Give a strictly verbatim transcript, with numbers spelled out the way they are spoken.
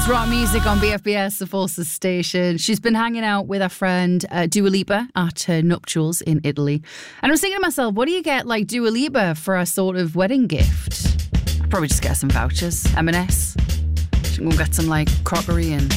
Rock music on B F B S, the Forces station. She's been hanging out with her friend uh, Dua Lipa at her nuptials in Italy. And I was thinking to myself, what do you get like Dua Lipa for a sort of wedding gift? I'd probably just get her some vouchers, M and S. She can go get some like crockery and